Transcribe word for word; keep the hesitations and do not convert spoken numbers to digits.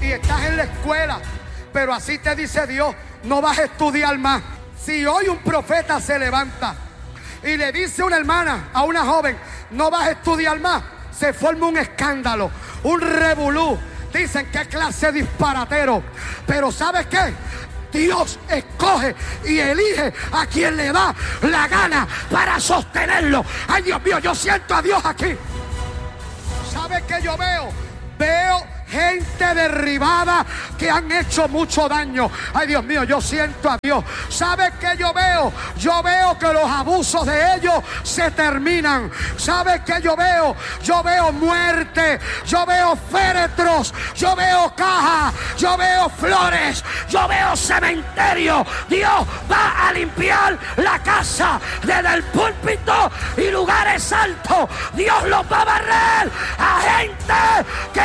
y estás en la escuela, pero así te dice Dios, no vas a estudiar más. Si hoy un profeta se levanta y le dice a una hermana, a una joven, no vas a estudiar más, se forma un escándalo, un revolú. Dicen qué clase de disparatero. Pero ¿sabes qué? Dios escoge y elige a quien le da la gana para sostenerlo. Ay, Dios mío, yo siento a Dios aquí. ¿Sabes qué yo veo? Veo gente derribada que han hecho mucho daño. Ay, Dios mío, yo siento a Dios. ¿Sabes qué yo veo? Yo veo que los abusos de ellos se terminan. ¿Sabes qué yo veo? Yo veo muerte, yo veo féretros, yo veo cajas, yo veo flores, yo veo cementerio. Dios va a limpiar la casa desde el púlpito y lugares altos. Dios los va a barrer a gente que